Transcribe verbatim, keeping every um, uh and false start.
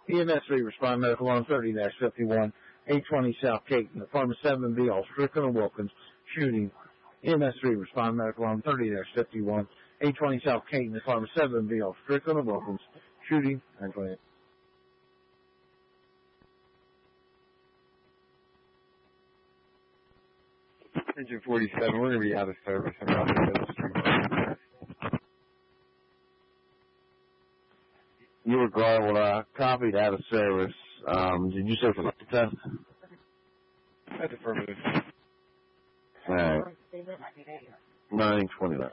E M S three, respond medical on thirty dash fifty-one, eight twenty South Caton, apartment seven B, all Strickland and Wilkins, shooting. E M S three, respond medical on thirty dash fifty-one, eight twenty South Caton, apartment seven B, all Strickland and Wilkins, shooting, nine twenty-eight. Engine forty-seven, we're going to be out of service. I'm about to go to street. You were garbled, uh, copied out of service. Um, did you say for the test? That's affirmative. Alright. nine twenty-nine.